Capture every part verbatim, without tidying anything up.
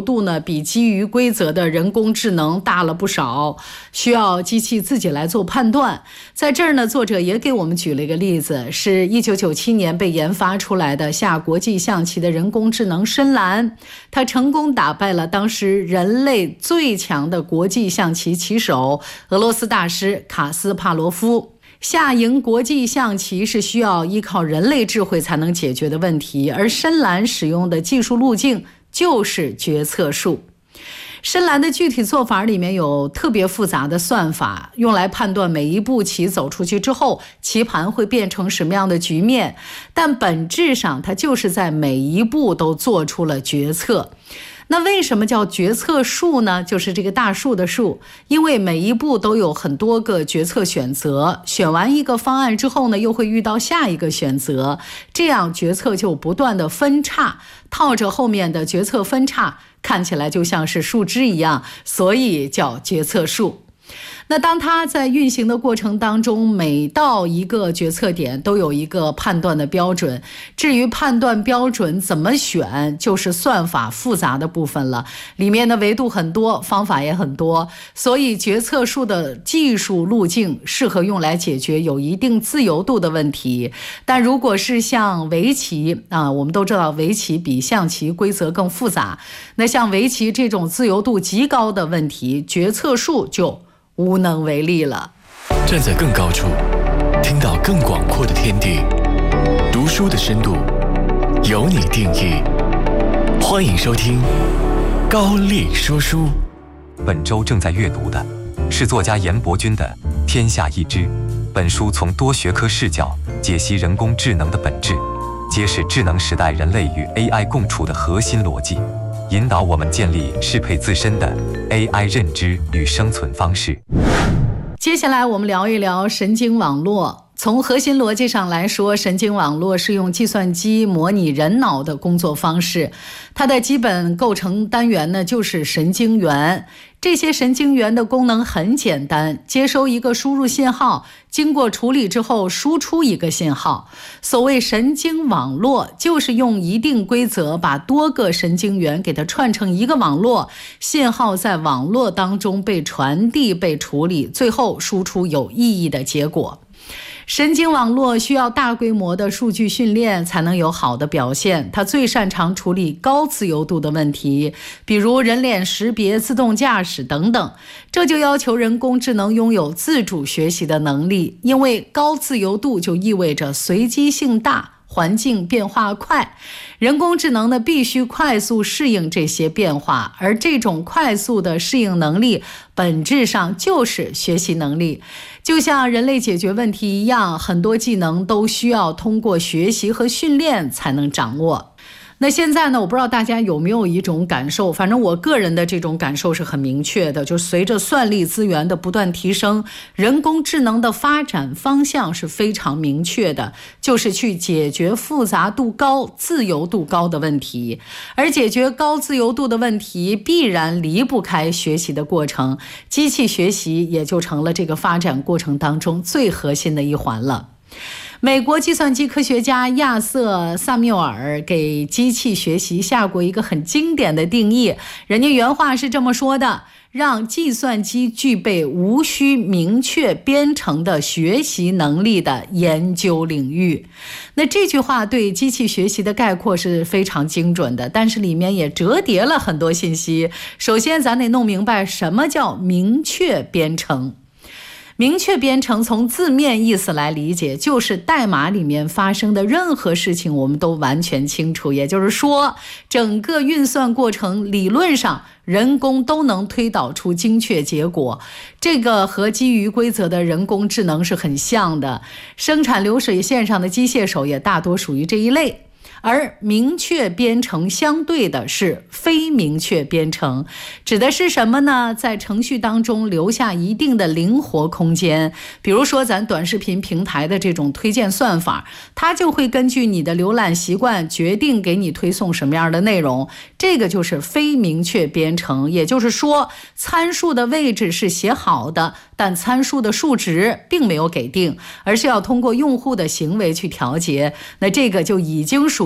度呢比基于规则的人工智能大了不少，需要机器自己来做判断。在这儿呢，作者也给我们举了一个例子，是一九九七年被研发出来的下国际象棋的人工智能深蓝，它成功打败了当时人类最强的国际象棋棋手俄罗斯大师卡斯帕罗夫。下赢国际象棋是需要依靠人类智慧才能解决的问题，而深蓝使用的技术路径就是决策树。深蓝的具体做法里面有特别复杂的算法，用来判断每一步棋走出去之后，棋盘会变成什么样的局面，但本质上它就是在每一步都做出了决策。那为什么叫决策树呢？就是这个大树的树，因为每一步都有很多个决策选择，选完一个方案之后呢，又会遇到下一个选择，这样决策就不断的分叉，套着后面的决策分叉，看起来就像是树枝一样，所以叫决策树。那当它在运行的过程当中，每到一个决策点都有一个判断的标准，至于判断标准怎么选，就是算法复杂的部分了，里面的维度很多，方法也很多，所以决策树的技术路径适合用来解决有一定自由度的问题。但如果是像围棋啊，我们都知道围棋比象棋规则更复杂，那像围棋这种自由度极高的问题，决策树就无能为力了。 站在更高处，听到更广阔的天地，读书的深度由你定义。欢迎收听高力说书。 本周正在阅读的是作家严伯钧的《天下一知》。本书从多学科视角解析人工智能的本质，揭示智能时代人类与 A I 共处的核心逻辑，引导我们建立适配自身的 A I 认知与生存方式。 接下来我们聊一聊神经网络。从核心逻辑上来说，神经网络是用计算机模拟人脑的工作方式，它的基本构成单元呢就是神经元。这些神经元的功能很简单，接收一个输入信号，经过处理之后输出一个信号。所谓神经网络，就是用一定规则把多个神经元给它串成一个网络，信号在网络当中被传递、被处理，最后输出有意义的结果。神经网络需要大规模的数据训练才能有好的表现，它最擅长处理高自由度的问题，比如人脸识别、自动驾驶等等。这就要求人工智能拥有自主学习的能力，因为高自由度就意味着随机性大，环境变化快，人工智能呢必须快速适应这些变化，而这种快速的适应能力本质上就是学习能力。就像人类解决问题一样，很多技能都需要通过学习和训练才能掌握。那现在呢，我不知道大家有没有一种感受，反正我个人的这种感受是很明确的，就随着算力资源的不断提升，人工智能的发展方向是非常明确的，就是去解决复杂度高、自由度高的问题。而解决高自由度的问题，必然离不开学习的过程，机器学习也就成了这个发展过程当中最核心的一环了。美国计算机科学家亚瑟·萨缪尔给机器学习下过一个很经典的定义，人家原话是这么说的：让计算机具备无需明确编程的学习能力的研究领域。那这句话对机器学习的概括是非常精准的，但是里面也折叠了很多信息。首先咱得弄明白什么叫明确编程。明确编程从字面意思来理解，就是代码里面发生的任何事情我们都完全清楚，也就是说整个运算过程理论上人工都能推导出精确结果。这个和基于规则的人工智能是很像的，生产流水线上的机械手也大多属于这一类。而明确编程相对的是非明确编程，指的是什么呢？在程序当中留下一定的灵活空间，比如说咱短视频平台的这种推荐算法，它就会根据你的浏览习惯决定给你推送什么样的内容，这个就是非明确编程。也就是说参数的位置是写好的，但参数的数值并没有给定，而是要通过用户的行为去调节，那这个就已经属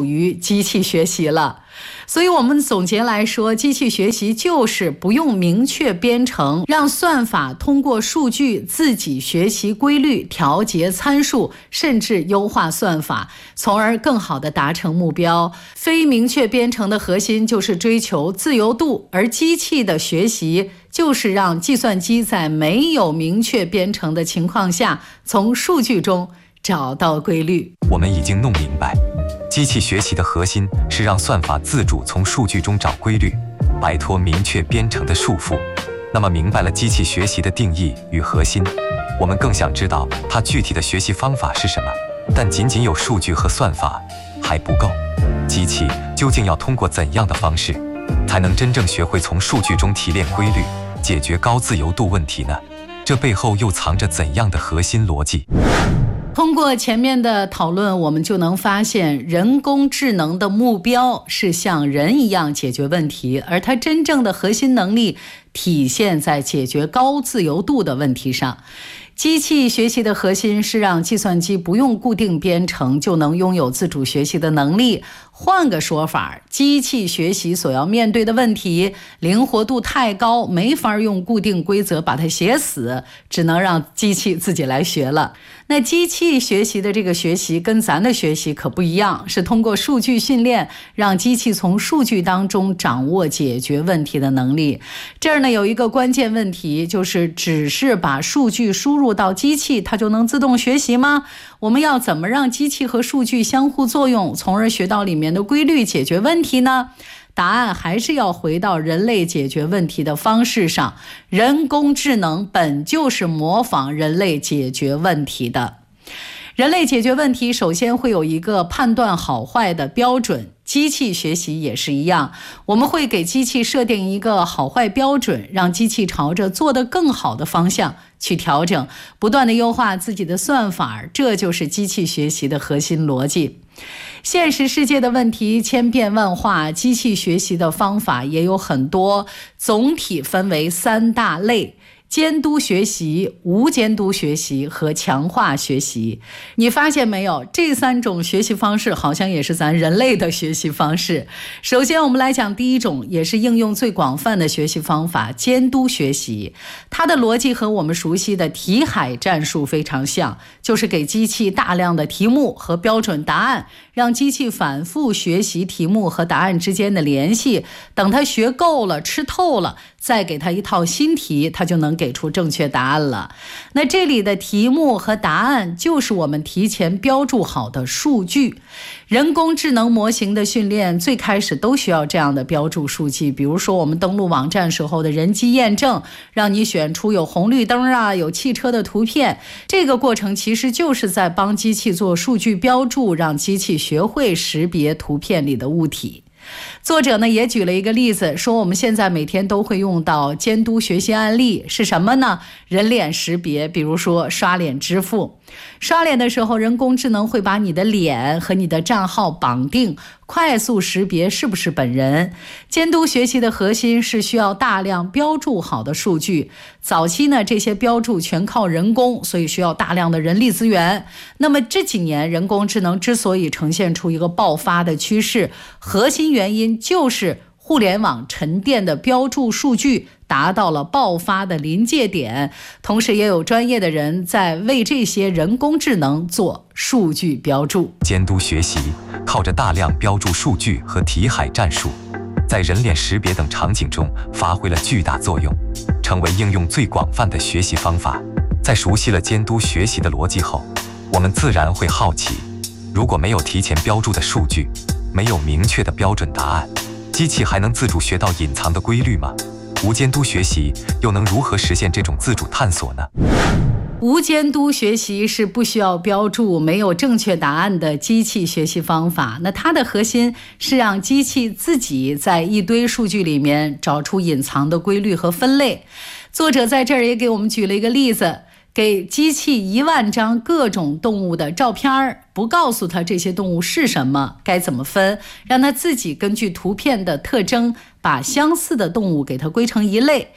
属于机器学习了。所以我们总结来说，机器学习就是不用明确编程，让算法通过数据自己学习规律，调节参数，甚至优化算法，从而更好地达成目标。非明确编程的核心就是追求自由度，而机器的学习就是让计算机在没有明确编程的情况下，从数据中找到规律。 我们已经弄明白，机器学习的核心是让算法自主从数据中找规律，摆脱明确编程的束缚。那么明白了机器学习的定义与核心，我们更想知道它具体的学习方法是什么。但仅仅有数据和算法还不够，机器究竟要通过怎样的方式，才能真正学会从数据中提炼规律，解决高自由度问题呢？这背后又藏着怎样的核心逻辑？ 通过前面的讨论，我们就能发现，人工智能的目标是像人一样解决问题，而它真正的核心能力体现在解决高自由度的问题上。机器学习的核心是让计算机不用固定编程就能拥有自主学习的能力。换个说法，机器学习所要面对的问题灵活度太高，没法用固定规则把它写死，只能让机器自己来学了。那机器学习的这个学习跟咱的学习可不一样，是通过数据训练，让机器从数据当中掌握解决问题的能力。这儿呢有一个关键问题，就是只是把数据输入到机器，它就能自动学习吗？我们要怎么让机器和数据相互作用，从而学到里面的规律，解决问题呢？答案还是要回到人类解决问题的方式上。人工智能本就是模仿人类解决问题的。人类解决问题首先会有一个判断好坏的标准，机器学习也是一样，我们会给机器设定一个好坏标准，让机器朝着做得更好的方向去调整，不断地优化自己的算法，这就是机器学习的核心逻辑。现实世界的问题千变万化，机器学习的方法也有很多，总体分为三大类：监督学习、无监督学习和强化学习。你发现没有，这三种学习方式好像也是咱人类的学习方式。首先我们来讲第一种，也是应用最广泛的学习方法，监督学习。它的逻辑和我们熟悉的题海战术非常像，就是给机器大量的题目和标准答案，让机器反复学习题目和答案之间的联系，等它学够了、吃透了，再给它一套新题，它就能给出正确答案了。那这里的题目和答案就是我们提前标注好的数据。人工智能模型的训练最开始都需要这样的标注数据，比如说我们登录网站时候的人机验证，让你选出有红绿灯啊、有汽车的图片，这个过程其实就是在帮机器做数据标注，让机器学会识别图片里的物体。作者呢也举了一个例子，说我们现在每天都会用到监督学习案例，是什么呢？人脸识别，比如说刷脸支付。刷脸的时候，人工智能会把你的脸和你的账号绑定，快速识别是不是本人。监督学习的核心是需要大量标注好的数据。早期呢，这些标注全靠人工，所以需要大量的人力资源。那么这几年，人工智能之所以呈现出一个爆发的趋势，核心原因就是互联网沉淀的标注数据达到了爆发的临界点，同时也有专业的人在为这些人工智能做数据标注。 监督学习靠着大量标注数据和题海战术，在人脸识别等场景中发挥了巨大作用，成为应用最广泛的学习方法。在熟悉了监督学习的逻辑后，我们自然会好奇，如果没有提前标注的数据，没有明确的标准答案，机器还能自主学到隐藏的规律吗？无监督学习又能如何实现这种自主探索呢？ 无监督学习是不需要标注、没有正确答案的机器学习方法。那它的核心是让机器自己在一堆数据里面找出隐藏的规律和分类。作者在这儿也给我们举了一个例子，给机器一万张各种动物的照片，不告诉它这些动物是什么，该怎么分，让它自己根据图片的特征把相似的动物给它归成一类。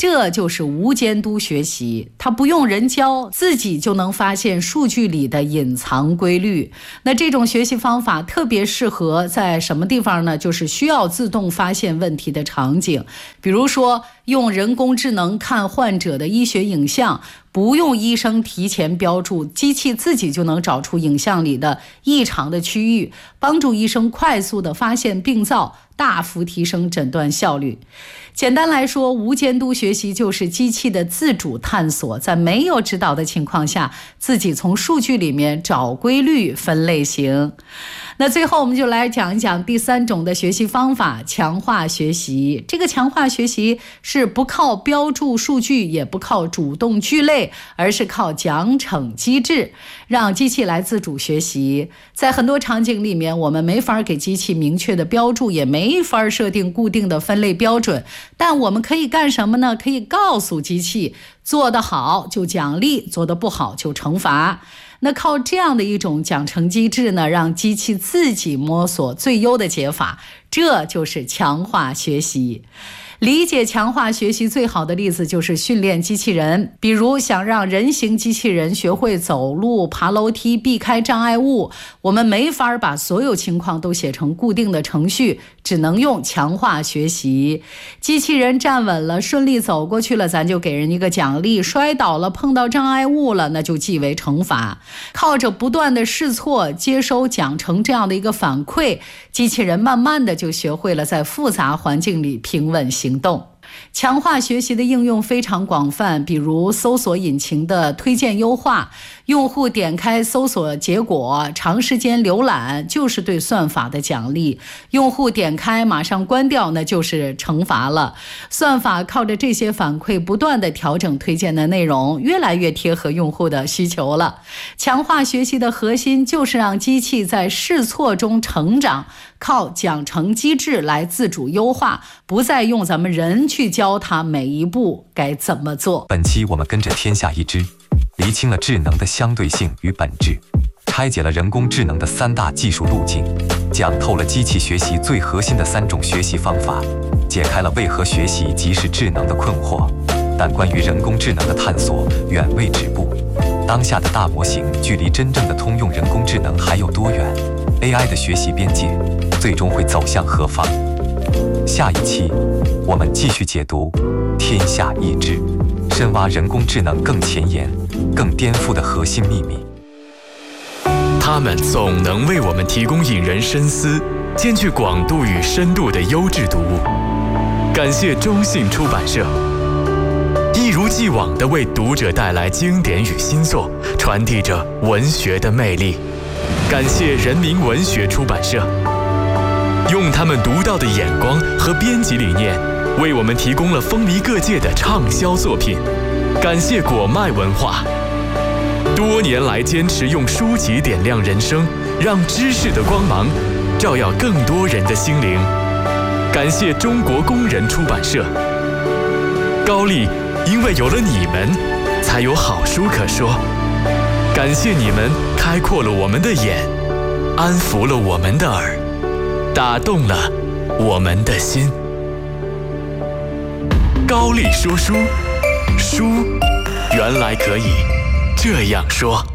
这就是无监督学习，它不用人教，自己就能发现数据里的隐藏规律。那这种学习方法特别适合在什么地方呢？就是需要自动发现问题的场景，比如说用人工智能看患者的医学影像，不用医生提前标注，机器自己就能找出影像里的异常的区域，帮助医生快速地发现病灶，大幅提升诊断效率。简单来说，无监督学习就是机器的自主探索，在没有指导的情况下，自己从数据里面找规律、分类型。那最后我们就来讲一讲第三种的学习方法，强化学习。这个强化学习是不靠标注数据，也不靠主动聚类，而是靠奖惩机制，让机器来自主学习。在很多场景里面，我们没法给机器明确的标注，也没法设定固定的分类标准，但我们可以干什么呢？可以告诉机器，做得好就奖励，做得不好就惩罚。那靠这样的一种奖惩机制呢，让机器自己摸索最优的解法，这就是强化学习。理解强化学习最好的例子就是训练机器人，比如想让人形机器人学会走路、爬楼梯、避开障碍物，我们没法把所有情况都写成固定的程序，只能用强化学习。机器人站稳了，顺利走过去了，咱就给人一个奖励；摔倒了，碰到障碍物了，那就记为惩罚。靠着不断的试错，接收奖惩这样的一个反馈，机器人慢慢的就学会了在复杂环境里平稳行动。强化学习的应用非常广泛，比如搜索引擎的推荐优化，用户点开搜索结果，长时间浏览就是对算法的奖励，用户点开马上关掉，那就是惩罚了。算法靠着这些反馈不断地调整推荐的内容，越来越贴合用户的需求了。强化学习的核心就是让机器在试错中成长，靠奖惩机制来自主优化，不再用咱们人去教它每一步该怎么做。 本期我们跟着天下一知，厘清了智能的相对性与本质，拆解了人工智能的三大技术路径，讲透了机器学习最核心的三种学习方法，解开了为何学习即是智能的困惑。但关于人工智能的探索远未止步，当下的大模型距离真正的通用人工智能还有多远？ A I 的学习边界最终会走向何方？下一期我们继续解读天下一知，深挖人工智能更前沿、更颠覆的核心秘密。 他们总能为我们提供引人深思、兼具广度与深度的优质读物。感谢中信出版社，一如既往地为读者带来经典与新作，传递着文学的魅力。感谢人民文学出版社，用他们独到的眼光和编辑理念，为我们提供了风靡各界的畅销作品。感谢果麦文化，多年来坚持用书籍点亮人生，让知识的光芒照耀更多人的心灵。感谢中国工人出版社，高丽因为有了你们，才有好书可说。感谢你们开阔了我们的眼，安抚了我们的耳，打动了我们的心。高丽说书，书原来可以这样说。